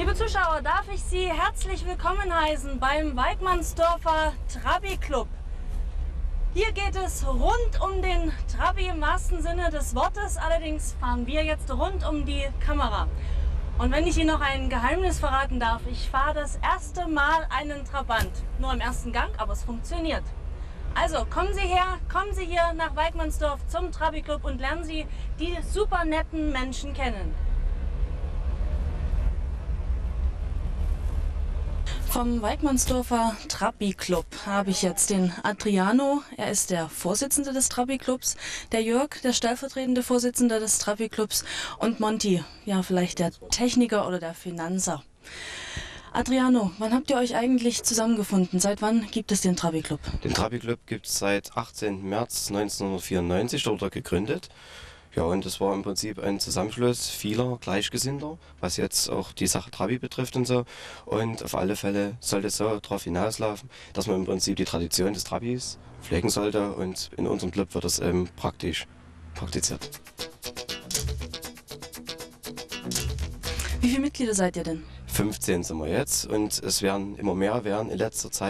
Liebe Zuschauer, darf ich Sie herzlich willkommen heißen beim Weigmannsdorfer Trabi Club. Hier geht es rund um den Trabi im wahrsten Sinne des Wortes, allerdings fahren wir jetzt rund um die Kamera. Und wenn ich Ihnen noch ein Geheimnis verraten darf, ich fahre das erste Mal einen Trabant. Nur im ersten Gang, aber es funktioniert. Also kommen Sie her, kommen Sie hier nach Weigmannsdorf zum Trabi Club und lernen Sie die super netten Menschen kennen. Vom Weigmannsdorfer Trabi Club habe ich jetzt den Adriano, er ist der Vorsitzende des Trabi Clubs, der Jörg, der stellvertretende Vorsitzende des Trabi Clubs und Monty, ja vielleicht der Techniker oder der Finanzer. Adriano, wann habt ihr euch eigentlich zusammengefunden? Seit wann gibt es den Trabi Club? Den Trabi Club gibt es seit 18. März 1994, dort gegründet. Ja, und es war im Prinzip ein Zusammenschluss vieler Gleichgesinnter, was jetzt auch die Sache Trabi betrifft und so. Und auf alle Fälle sollte es so darauf hinauslaufen, dass man im Prinzip die Tradition des Trabis pflegen sollte, und in unserem Club wird das praktisch praktiziert. Wie viele Mitglieder seid ihr denn? 15 sind wir jetzt, und es werden immer mehr werden in letzter Zeit.